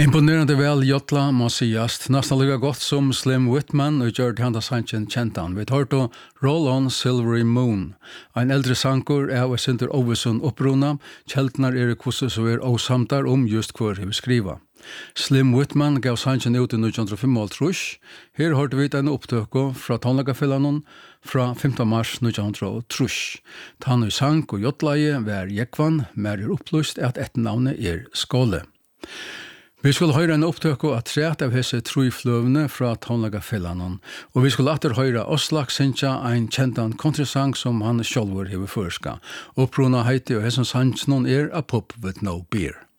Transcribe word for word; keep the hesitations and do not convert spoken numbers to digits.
Imponerande väl jotla må sigast, nästan lika gott som Slim Whitman och George Handa Sanchez Chentan. Vi tar då Roll on Silvery Moon. En äldre sankor är och Sinter Overson uppruna. Kältnar är kurser så är osamtar om just kvar vi skriva. Slim Whitman gav Sanchez ut i nittonhundrafem. Här hörde vi en upptöko från tonlagafillanon från femtonde mars nittonhundratre. Tanu sank och jotlaje var Jekvan, mer är upplyst att ett namn är Skåle. Vi skulle höra en upptöko att träet av hese trojflövne fra tonlagafillanon, och vi skulle åter höra Oslak Sincha en kjentan countrysang som han själv hever förska. Uppruna heiti og hesen sangen er A Pub With No Beer.